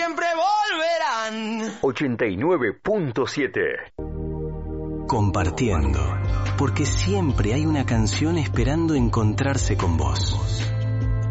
siempre volverán. 89.7. Compartiendo, porque siempre hay una canción esperando encontrarse con vos.